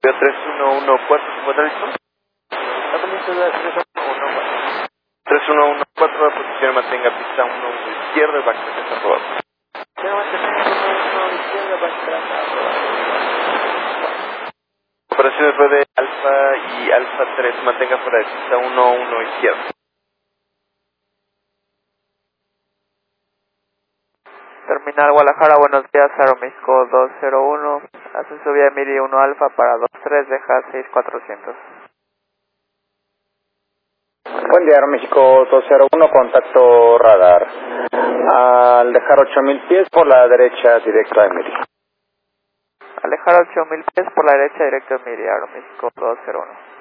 3114, ¿se encuentra listo? 3114, posición mantenga pista 11 izquierda, backtrack está aprobado. Operaciones red de Alfa y Alfa 3, mantenga fuera de pista 11 izquierda. Terminal Guadalajara, buenos días, Aeroméxico 201, ascenso vía Miri 1 Alfa para 23, deja 6400. Buen día, Aeroméxico 201, contacto radar. Al dejar 8000 pies por la derecha, directo a Miri. Alejar 8000 pies por la derecha, directo a Miri, Aeroméxico 201.